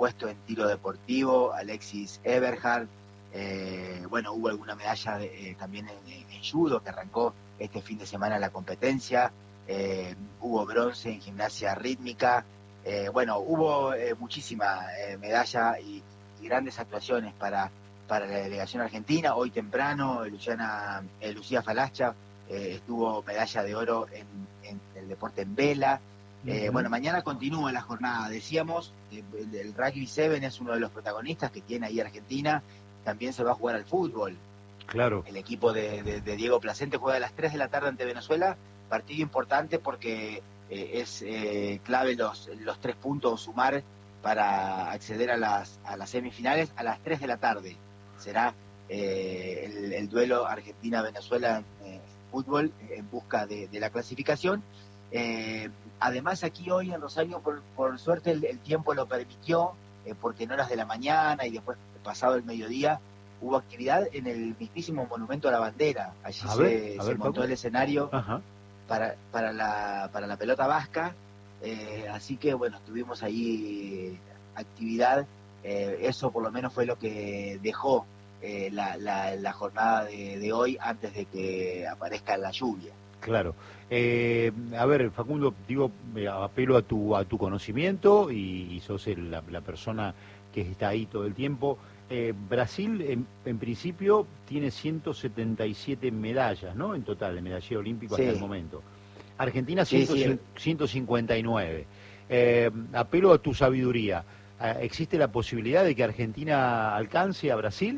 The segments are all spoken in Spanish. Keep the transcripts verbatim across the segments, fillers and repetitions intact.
puesto en tiro deportivo, Alexis Eberhard. Eh, bueno, hubo alguna medalla de, eh, también en, en judo, que arrancó este fin de semana la competencia. Eh, hubo bronce en gimnasia rítmica. Eh, bueno, hubo eh, muchísima eh, medalla y, y grandes actuaciones para, para la delegación argentina. Hoy temprano, Luciana, eh, Lucía Falacha eh, estuvo medalla de oro en, en el deporte en vela. Eh, uh-huh. Bueno, mañana continúa la jornada. Decíamos, eh, el, el Rugby siete es uno de los protagonistas que tiene ahí Argentina. También se va a jugar al fútbol. Claro. El equipo de, de, de Diego Placente juega a las tres de la tarde ante Venezuela. Partido importante porque eh, es eh, clave los, los tres puntos sumar para acceder a las, a las semifinales a las tres de la tarde. Será eh, el, el duelo Argentina-Venezuela en eh, fútbol en busca de, de la clasificación. Eh, además, aquí hoy en Rosario, por, por suerte, el, el tiempo lo permitió, eh, porque en horas de la mañana y después pasado el mediodía, hubo actividad en el mismísimo Monumento a la Bandera. Allí a se, ver, a se ver, montó Paco. el escenario Ajá. para, para, la, para la pelota vasca. Eh, así que, bueno, tuvimos ahí actividad. Eh, eso por lo menos fue lo que dejó eh, la, la, la jornada de, de hoy antes de que aparezca la lluvia. Claro. Eh, a ver, Facundo, digo, eh, apelo a tu a tu conocimiento y, y sos el, la, la persona que está ahí todo el tiempo. Eh, Brasil, en, en principio, tiene ciento setenta y siete medallas, ¿no? En total, de medallero olímpico Sí. hasta el momento. Argentina, Sí, sí. ciento cincuenta y nueve. Eh, apelo a tu sabiduría. ¿Existe la posibilidad de que Argentina alcance a Brasil?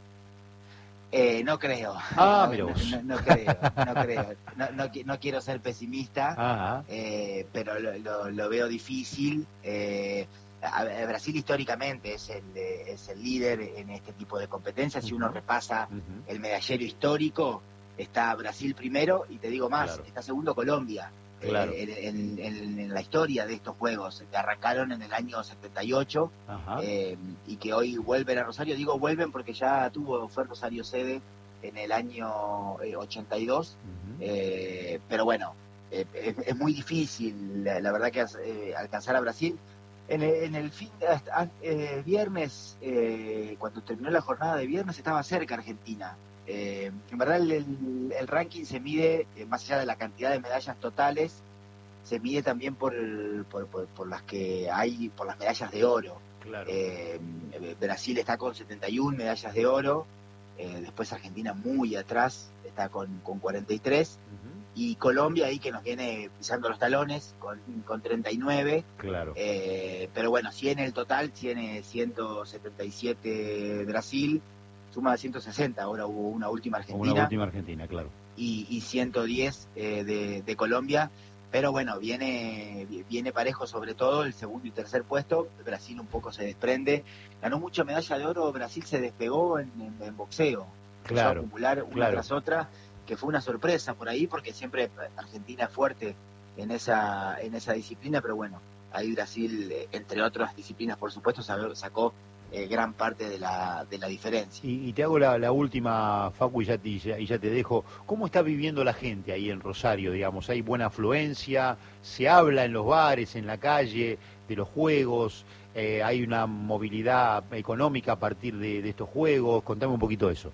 Eh, no creo. Ah, no, mira vos. No, no, no creo, no creo. No, no, no quiero ser pesimista, Ajá. eh, pero lo, lo, lo veo difícil. Eh, a, a Brasil históricamente es el, es el líder en este tipo de competencias. Uh-huh. Si uno repasa uh-huh. el medallero histórico, está Brasil primero, y te digo más, claro. está segundo Colombia. Claro. Eh, en, en, en la historia de estos juegos, que arrancaron en el año setenta y ocho, eh, y que hoy vuelven a Rosario. Digo vuelven porque ya tuvo, fue Rosario sede en el año eh, ochenta y dos, uh-huh. eh, pero bueno, eh, es, es muy difícil, la, la verdad, que eh, alcanzar a Brasil. En el, en el fin de eh, viernes, eh, cuando terminó la jornada de viernes, estaba cerca Argentina. Eh, en verdad el, el, el ranking se mide, eh, más allá de la cantidad de medallas totales, se mide también por, el, por, por, por las que hay, por las medallas de oro. Claro. Eh, Brasil está con setenta y una medallas de oro, eh, después Argentina muy atrás, está con, con cuarenta y tres, uh-huh. y Colombia ahí que nos viene pisando los talones con, con treinta y nueve. Claro. Eh, pero bueno, si en el total tiene ciento setenta y siete Brasil, suma ciento sesenta, ahora hubo una última Argentina. Una última Argentina, claro. Y, y ciento diez eh, de, de Colombia, pero bueno, viene viene parejo sobre todo el segundo y tercer puesto. Brasil un poco se desprende, ganó mucha medalla de oro, Brasil se despegó en, en, en boxeo, claro, empezó a acumular una claro. tras otra, que fue una sorpresa por ahí, porque siempre Argentina es fuerte en esa, en esa disciplina, pero bueno, ahí Brasil, entre otras disciplinas por supuesto, sacó Eh, gran parte de la, de la diferencia. Y, y te hago la, la última, Facu, y ya, te, y, ya, y ya te dejo. ¿Cómo está viviendo la gente ahí en Rosario, digamos? ¿Hay buena afluencia? ¿Se habla en los bares, en la calle, de los juegos? Eh, ¿Hay una movilidad económica a partir de, de estos juegos? Contame un poquito de eso.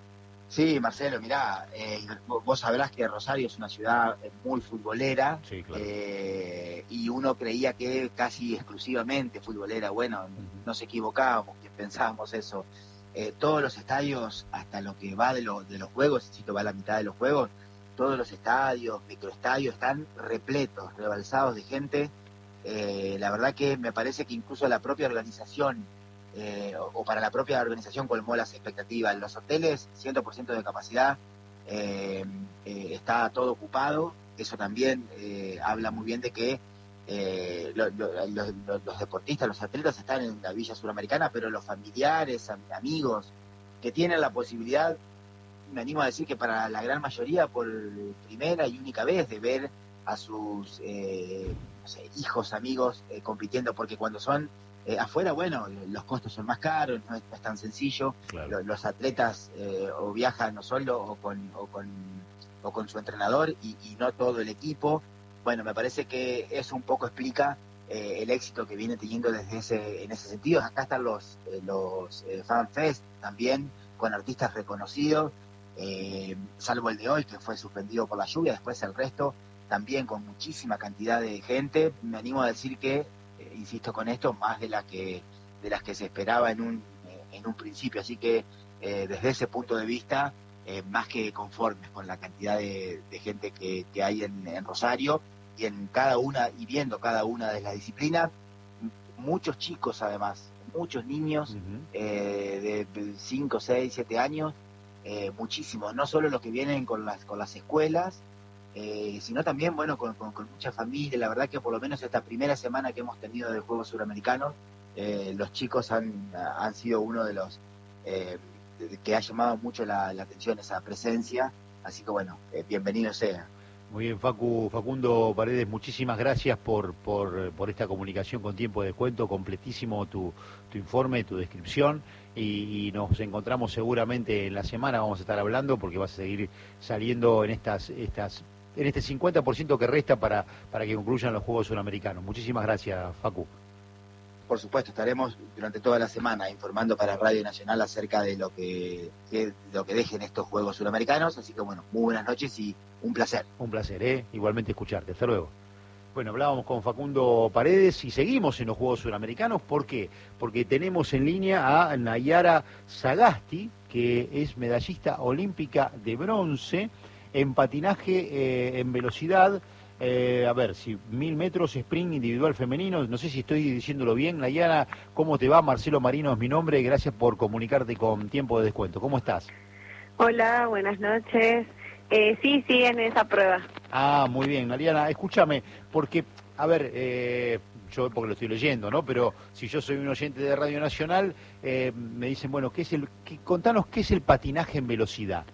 Sí, Marcelo, mirá, eh, vos sabrás que Rosario es una ciudad muy futbolera, sí, claro. eh, y uno creía que casi exclusivamente futbolera. Bueno, uh-huh. nos equivocábamos, que pensábamos eso. Eh, todos los estadios, hasta lo que va de, lo, de los juegos, si va a la mitad de los juegos, todos los estadios, microestadios, están repletos, rebalsados de gente. Eh, la verdad que me parece que incluso la propia organización, Eh, o, o para la propia organización, colmó las expectativas. Los hoteles, cien por ciento de capacidad, eh, eh, está todo ocupado. Eso también eh, habla muy bien de que eh, lo, lo, lo, lo, los deportistas, los atletas están en la Villa Suramericana, pero los familiares, am, amigos que tienen la posibilidad, me animo a decir que para la gran mayoría, por primera y única vez, de ver a sus eh, no sé, hijos, amigos eh, compitiendo, porque cuando son Eh, afuera, bueno, los costos son más caros, no es, no es tan sencillo. Claro. Los, los atletas eh, o viajan no solo o con, o con, o con su entrenador y, y no todo el equipo. Bueno, me parece que eso un poco explica eh, el éxito que viene teniendo desde ese, en ese sentido. Acá están los, eh, los eh, Fan Fest también, con artistas reconocidos, eh, salvo el de hoy, que fue suspendido por la lluvia, después el resto también con muchísima cantidad de gente. Me animo a decir que, eh, insisto con esto, más de la que de las que se esperaba en un, eh, en un principio, así que eh, desde ese punto de vista, eh, más que conformes con la cantidad de, de gente que, que hay en, en Rosario, y en cada una, y viendo cada una de las disciplinas, muchos chicos además, muchos niños, uh-huh. eh, de cinco, seis, siete años, eh, muchísimos, no solo los que vienen con las, con las escuelas, eh, sino también, bueno, con, con, con mucha familia. La verdad que por lo menos esta primera semana que hemos tenido de Juegos Suramericanos, eh, los chicos han, han sido uno de los eh, que ha llamado mucho la, la atención esa presencia, así que bueno, eh, bienvenido sea. Muy bien, Facu, Facundo Paredes, muchísimas gracias por, por, por esta comunicación con tiempo de descuento, completísimo tu, tu informe, tu descripción, y, y nos encontramos seguramente en la semana, vamos a estar hablando porque vas a seguir saliendo en estas, estas, en este cincuenta por ciento que resta para, para que concluyan los Juegos Suramericanos. Muchísimas gracias, Facu. Por supuesto, estaremos durante toda la semana informando para Radio Nacional acerca de lo que, que lo que dejen estos Juegos Suramericanos, así que bueno, muy buenas noches y un placer. Un placer, ¿eh? Igualmente escucharte. Hasta luego. Bueno, hablábamos con Facundo Paredes y seguimos en los Juegos Suramericanos. ¿Por qué? Porque tenemos en línea a Nayara Sagasti, que es medallista olímpica de bronce en patinaje eh, en velocidad. Eh, a ver, si mil metros, sprint individual femenino, no sé si estoy diciéndolo bien. Nayara, ¿cómo te va? Marcelo Marino es mi nombre, gracias por comunicarte con tiempo de descuento. ¿Cómo estás? Hola, buenas noches. Eh, sí, sí, en esa prueba. Ah, muy bien, Nayara, escúchame, porque, a ver, eh, yo porque lo estoy leyendo, ¿no? Pero si yo soy un oyente de Radio Nacional, eh, me dicen, bueno, ¿qué es el, qué, contanos qué es el patinaje en velocidad?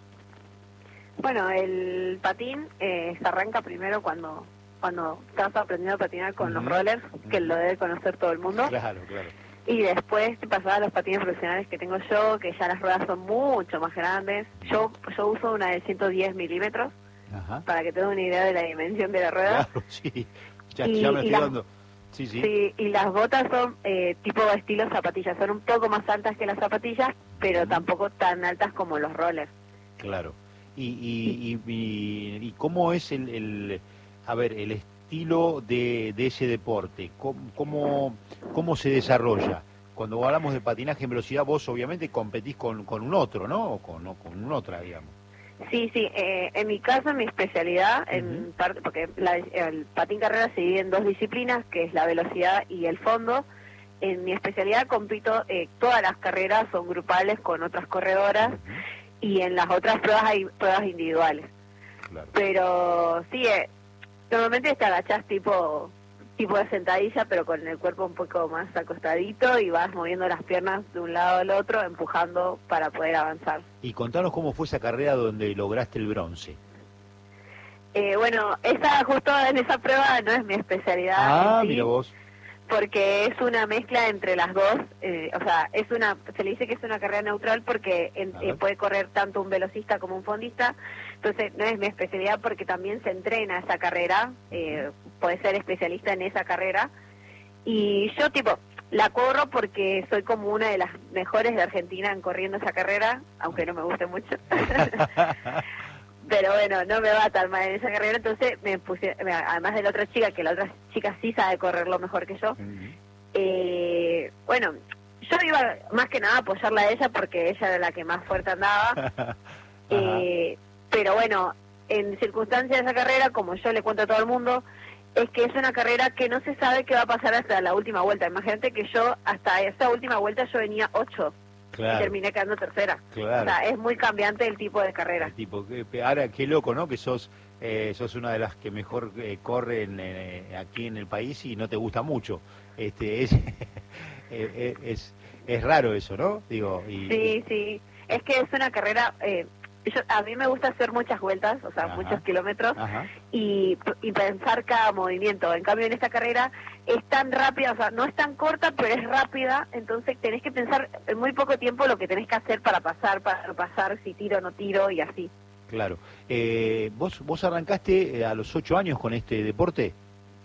Bueno, el patín eh, se arranca primero cuando cuando estás aprendiendo a patinar con uh-huh. los rollers, que uh-huh. lo debe conocer todo el mundo. Claro, claro. Y después te pasaba a los patines profesionales que tengo yo, que ya las ruedas son mucho más grandes. Yo yo uso una de ciento diez milímetros, uh-huh. para que tengas una idea de la dimensión de la rueda. Claro, sí, ya, y, ya me estoy dando. Sí, sí. Sí, y las botas son eh, tipo estilo zapatillas, son un poco más altas que las zapatillas, pero uh-huh. tampoco tan altas como los rollers. Claro. Y, y, y, y, y cómo es el, el a ver el estilo de, de ese deporte, ¿Cómo, cómo cómo se desarrolla. Cuando hablamos de patinaje en velocidad, vos obviamente competís con, con un otro, ¿no? O con, o con un otra, digamos. Sí, sí, eh, en mi caso, en mi especialidad, uh-huh. en parte, porque la, el patín carrera se divide en dos disciplinas, que es la velocidad y el fondo. En mi especialidad compito, eh, todas las carreras son grupales con otras corredoras, uh-huh. y en las otras pruebas hay pruebas individuales. Claro. Pero sí, eh, normalmente te agachás tipo tipo de sentadilla, pero con el cuerpo un poco más acostadito y vas moviendo las piernas de un lado al otro, empujando para poder avanzar. Y contanos cómo fue esa carrera donde lograste el bronce. Eh, bueno, esa justo en esa prueba no es mi especialidad. Ah, sí, mira vos. Porque es una mezcla entre las dos, eh, o sea, es una, se le dice que es una carrera neutral porque en, eh, puede correr tanto un velocista como un fondista, entonces no es mi especialidad porque también se entrena esa carrera, eh, puede ser especialista en esa carrera, y yo tipo, la corro porque soy como una de las mejores de Argentina en corriendo esa carrera, aunque no me guste mucho. Pero bueno, no me va tan mal en esa carrera, entonces me puse, además de la otra chica, que la otra chica sí sabe correrlo mejor que yo, uh-huh. eh, bueno, yo iba más que nada a apoyarla a ella porque ella era la que más fuerte andaba, eh, pero bueno, en circunstancias de esa carrera, como yo le cuento a todo el mundo, es que es una carrera que no se sabe qué va a pasar hasta la última vuelta. Imagínate que yo, hasta esa última vuelta, yo venía ocho. Claro. Y terminé quedando tercera. Claro. O sea, es muy cambiante el tipo de carrera. El tipo, ahora qué loco, ¿no? Que sos eh, sos una de las que mejor eh, corre en, eh, aquí en el país y no te gusta mucho. Este es eh, es, es raro eso, ¿no? Digo. Y, sí, sí. Es que es una carrera. Eh, yo, a mí me gusta hacer muchas vueltas, o sea, ajá, muchos kilómetros, y, y pensar cada movimiento. En cambio, en esta carrera es tan rápida, o sea, no es tan corta, pero es rápida, entonces tenés que pensar en muy poco tiempo lo que tenés que hacer para pasar, para no pasar, si tiro o no tiro, y así. Claro. Eh, ¿vos, vos arrancaste a los ocho años con este deporte?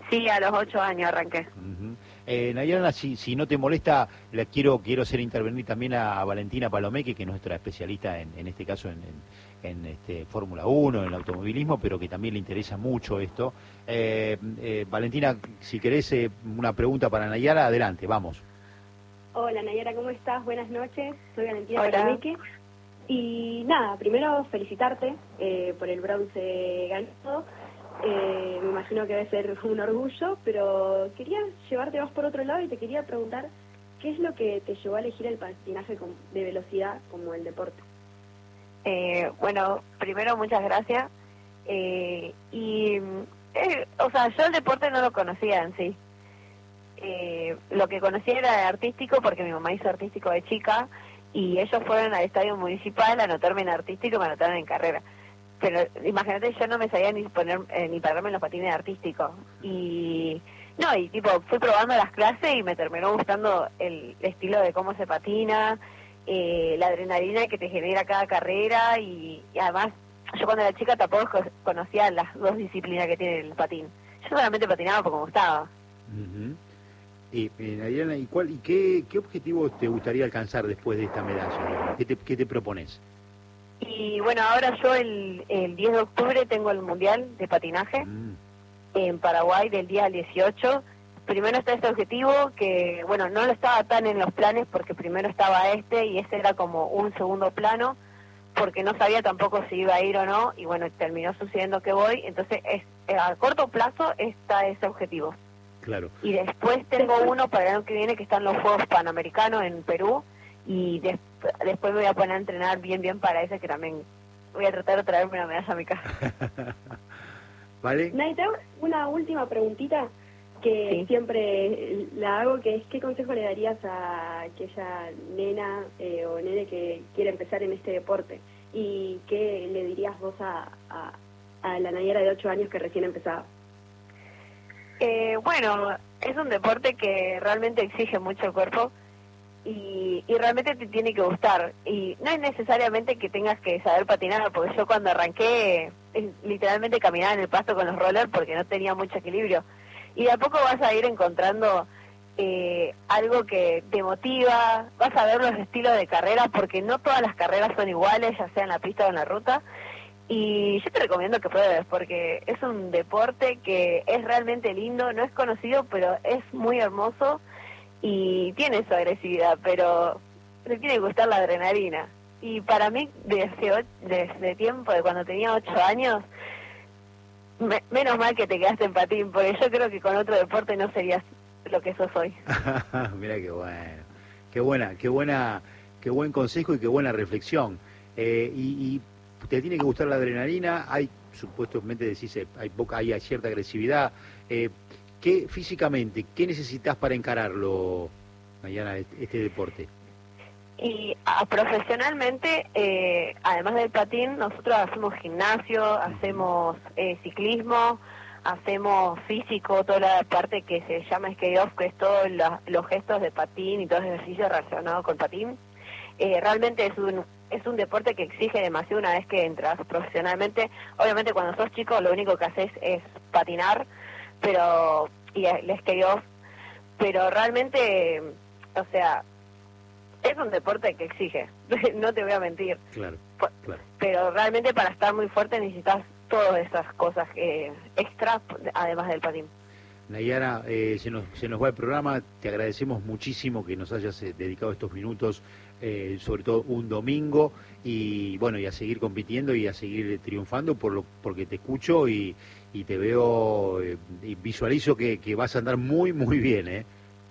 Sí, a los ocho años arranqué. Uh-huh. eh, Nayara, si, si no te molesta, la quiero quiero hacer intervenir también a, a Valentina Palomeque, que es nuestra especialista en, en este caso en, en, en este Fórmula uno, en el automovilismo, pero que también le interesa mucho esto. Eh, eh, Valentina, si querés eh, una pregunta para Nayara, adelante, vamos. Hola Nayara, ¿cómo estás? Buenas noches, soy Valentina Hola. Palomeque. Y nada, primero felicitarte eh, por el bronce ganado. Eh, me imagino que debe ser un orgullo, pero quería llevarte más por otro lado y te quería preguntar ¿qué es lo que te llevó a elegir el patinaje de velocidad como el deporte? Eh, bueno, primero muchas gracias. Eh, y, eh, o sea, yo el deporte no lo conocía en sí. Eh, lo que conocía era artístico porque mi mamá hizo artístico de chica y ellos fueron al estadio municipal a anotarme en artístico y me anotaron en carrera. Pero imagínate, yo no me sabía ni poner eh, ni pararme en los patines artísticos. Y no, y tipo, fui probando las clases y me terminó gustando el estilo de cómo se patina, eh, la adrenalina que te genera cada carrera y, y además, yo cuando era chica tampoco conocía las dos disciplinas que tiene el patín. Yo solamente patinaba porque me gustaba. Uh-huh. Eh, eh, Nayara, ¿y, cuál, y qué, qué objetivo te gustaría alcanzar después de esta medalla? ¿Qué te, qué te propones? Y bueno, ahora yo el, el diez de octubre tengo el Mundial de Patinaje Mm. en Paraguay del día al dieciocho. Primero está este objetivo que, bueno, no lo estaba tan en los planes porque primero estaba este y ese era como un segundo plano porque no sabía tampoco si iba a ir o no y bueno, terminó sucediendo que voy. Entonces, es, a corto plazo está ese objetivo. Claro. Y después tengo uno para el año que viene que están los Juegos Panamericanos en Perú y des, después me voy a poner a entrenar bien bien para ese que también voy a tratar de traerme una medalla a mi casa. ¿Vale? Nay, te hago una última preguntita que Sí. siempre la hago, que es ¿qué consejo le darías a aquella nena eh, o nene que quiere empezar en este deporte? ¿Y qué le dirías vos a, a, a la Nayara de ocho años que recién empezaba? Eh, bueno, es un deporte que realmente exige mucho el cuerpo y, y realmente te tiene que gustar. Y no es necesariamente que tengas que saber patinar, porque yo cuando arranqué eh, literalmente caminaba en el pasto con los rollers porque no tenía mucho equilibrio. Y de a poco vas a ir encontrando eh, algo que te motiva, vas a ver los estilos de carrera, porque no todas las carreras son iguales, ya sea en la pista o en la ruta. Y yo te recomiendo que pruebes, porque es un deporte que es realmente lindo, no es conocido, pero es muy hermoso y tiene su agresividad, pero le tiene que gustar la adrenalina. Y para mí, desde, desde tiempo, de cuando tenía ocho años, me, menos mal que te quedaste en patín, porque yo creo que con otro deporte no serías lo que sos hoy. Mira qué bueno, qué buena, qué buena, qué buen consejo y qué buena reflexión. Eh, y, y te tiene que gustar la adrenalina, hay, supuestamente decís, hay poca, hay cierta agresividad. Eh, ¿qué, físicamente, qué necesitas para encararlo, Nayara, este deporte? Y a, profesionalmente, eh, además del patín, nosotros hacemos gimnasio, hacemos eh, ciclismo, hacemos físico, toda la parte que se llama skate-off, que es todos los, los gestos de patín y todo el ejercicio relacionado con patín. Eh, realmente es un es un deporte que exige demasiado una vez que entras profesionalmente. Obviamente cuando sos chico lo único que haces es patinar, pero y el skate-off, pero realmente, o sea, es un deporte que exige, no te voy a mentir. Claro, claro. Pero realmente para estar muy fuerte necesitas todas esas cosas eh, extras, además del patín. Nayara, eh, se, nos, se nos va el programa, te agradecemos muchísimo que nos hayas eh, dedicado estos minutos, eh, sobre todo un domingo, y bueno, y a seguir compitiendo y a seguir triunfando por lo, porque te escucho y, y te veo eh, y visualizo que, que vas a andar muy, muy bien, ¿eh?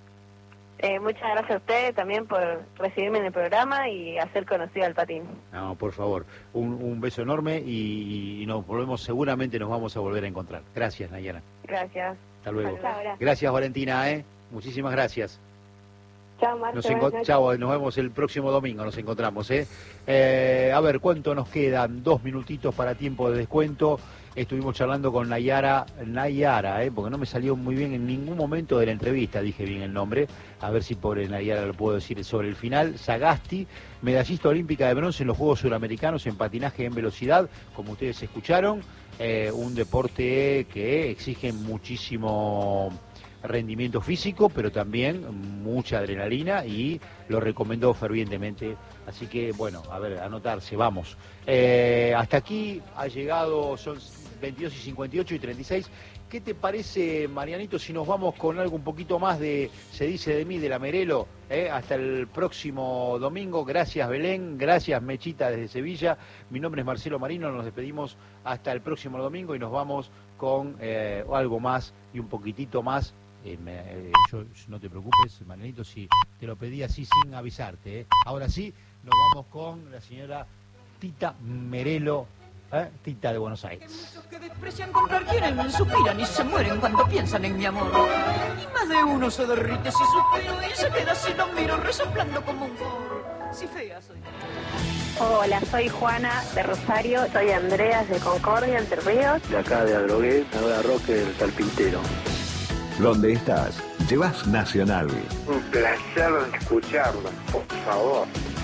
Eh, muchas gracias a ustedes también por recibirme en el programa y hacer conocido al patín. No, por favor, un, un beso enorme y, y nos volvemos, seguramente nos vamos a volver a encontrar. Gracias, Nayara. Gracias. Hasta luego. Hasta ahora. Gracias, Valentina, ¿eh? Muchísimas gracias. Chao, Marta. Nos, enco- chao, nos vemos el próximo domingo, nos encontramos, ¿eh? Eh, a ver, ¿cuánto nos quedan? Dos minutitos para tiempo de descuento. Estuvimos charlando con Nayara, Nayara, ¿eh? Porque no me salió muy bien en ningún momento de la entrevista, dije bien el nombre, a ver si por Nayara lo puedo decir sobre el final. Sagasti, medallista olímpica de bronce en los Juegos Suramericanos en patinaje en velocidad, como ustedes escucharon. eh, un deporte que exige muchísimo rendimiento físico, pero también mucha adrenalina, y lo recomendó fervientemente. Así que, bueno, a ver, anotarse, vamos. Eh, hasta aquí ha llegado, son veintidós y cincuenta y ocho y treinta y seis. ¿Qué te parece, Marianito, si nos vamos con algo un poquito más de Se dice de mí, de la Merelo? Eh, hasta el próximo domingo. Gracias, Belén. Gracias, Mechita, desde Sevilla. Mi nombre es Marcelo Marino. Nos despedimos hasta el próximo domingo y nos vamos con eh, algo más y un poquitito más. Eh, me, eh, yo, no te preocupes, Marianito, si te lo pedí así sin avisarte. Eh. Ahora sí, nos vamos con la señora Tita Merelo. ¿Eh? Tita de Buenos Aires. Hay muchos que desprecian comprar, quieren, suspiran y se mueren cuando piensan en mi amor. Y más de uno se derrite si suspiro y se queda si lo miro resoplando como un forro. Si fea soy. Hola, soy Juana de Rosario, soy Andreas de Concordia, Entre Ríos. De acá de Adrogué, Nueva Roque del Carpintero. ¿Dónde estás? Llevas Nacional. Un placer escucharlo, por favor.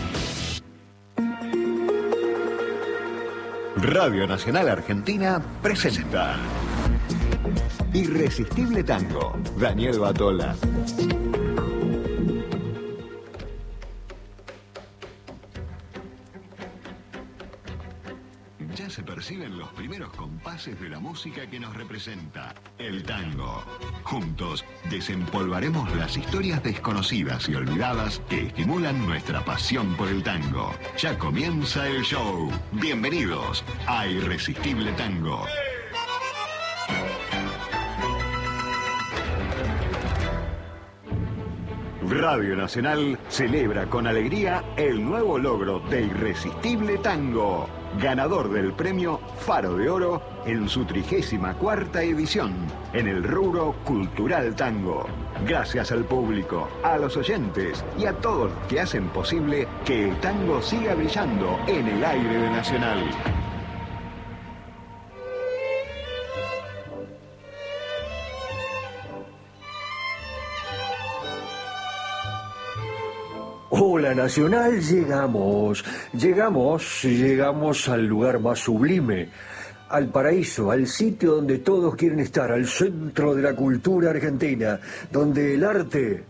Radio Nacional Argentina presenta Irresistible Tango, Daniel Batola. Ya se perciben los primeros compases de la música que nos representa, el tango. Juntos desempolvaremos las historias desconocidas y olvidadas que estimulan nuestra pasión por el tango. Ya comienza el show. Bienvenidos a Irresistible Tango. Radio Nacional celebra con alegría el nuevo logro de Irresistible Tango, ganador del premio Faro de Oro en su trigésima cuarta edición, en el rubro Cultural Tango. Gracias al público, a los oyentes y a todos los que hacen posible que el tango siga brillando en el aire de Nacional. Hola Nacional, llegamos, llegamos, llegamos al lugar más sublime, al paraíso, al sitio donde todos quieren estar, al centro de la cultura argentina, donde el arte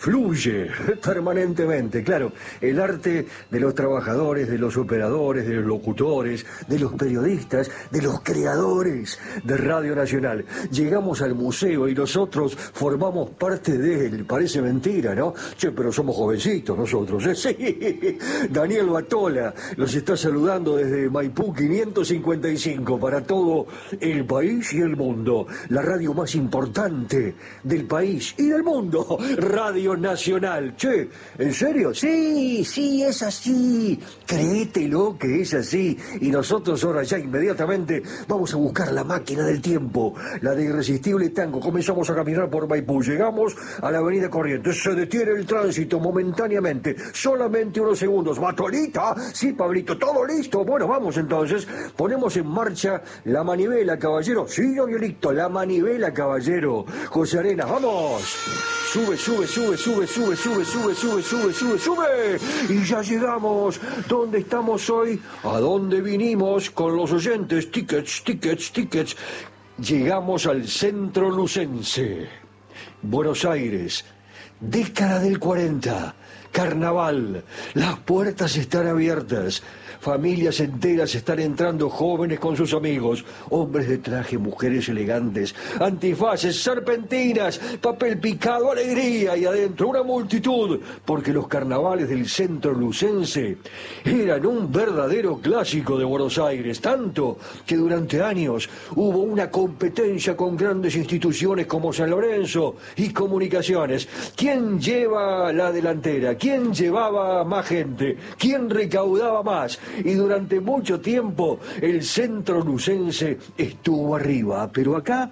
fluye permanentemente, claro, el arte de los trabajadores, de los operadores, de los locutores, de los periodistas, de los creadores de Radio Nacional. Llegamos al museo y nosotros formamos parte de él, parece mentira, ¿no? Che, pero somos jovencitos nosotros, ¿eh? Sí, Daniel Batola los está saludando desde Maipú quinientos cincuenta y cinco para todo el país y el mundo, la radio más importante del país y del mundo, Radio Nacional. Che, ¿en serio? Sí, sí, es así. Créetelo que es así. Y nosotros ahora ya inmediatamente vamos a buscar la máquina del tiempo, la de Irresistible Tango. Comenzamos a caminar por Maipú. Llegamos a la avenida Corrientes. Se detiene el tránsito momentáneamente. Solamente unos segundos. ¿Batolita? Sí, Pablito. ¿Todo listo? Bueno, vamos entonces. Ponemos en marcha la manivela, caballero. Sí, Danielito, la manivela, caballero. José Arena, ¡vamos! Sube, sube, sube, sube, sube, sube, sube, sube, sube, sube, sube. Y ya llegamos. ¿Dónde estamos hoy? ¿A dónde vinimos con los oyentes? Tickets, tickets, tickets. Llegamos al Centro Lucense. Buenos Aires. Década del cuarenta. Carnaval. Las puertas están abiertas. Familias enteras están entrando, jóvenes con sus amigos, hombres de traje, mujeres elegantes, antifaces, serpentinas, papel picado, alegría y adentro una multitud, porque los carnavales del Centro Lucense eran un verdadero clásico de Buenos Aires, tanto que durante años hubo una competencia con grandes instituciones como San Lorenzo y Comunicaciones. ¿Quién lleva la delantera? ¿Quién llevaba más gente? ¿Quién recaudaba más? Y durante mucho tiempo el Centro Lucense estuvo arriba, pero acá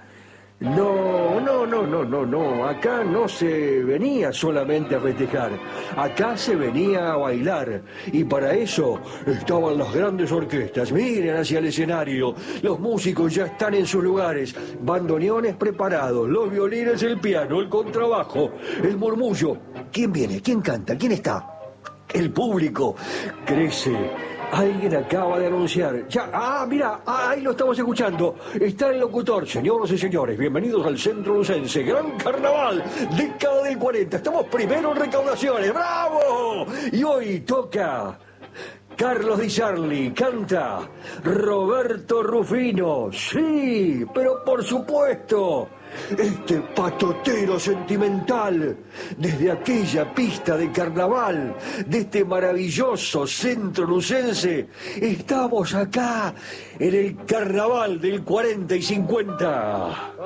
no, no, no, no, no, no, acá no se venía solamente a festejar, acá se venía a bailar, y para eso estaban las grandes orquestas. Miren hacia el escenario, los músicos ya están en sus lugares, bandoneones preparados, los violines, el piano, el contrabajo, el murmullo. ¿Quién viene? ¿Quién canta? ¿Quién está? El público crece Alguien acaba de anunciar. Ya, ah, mira, ah, ahí lo estamos escuchando. Está el locutor, señoras y señores. Bienvenidos al Centro Lucense. Gran Carnaval, década del cuarenta. Estamos primero en recaudaciones. ¡Bravo! Y hoy toca Carlos Di Sarli, canta Roberto Rufino. Sí, pero por supuesto, este patotero sentimental, desde aquella pista de carnaval, de este maravilloso centro lucense, estamos acá en el carnaval del cuarenta y cincuenta.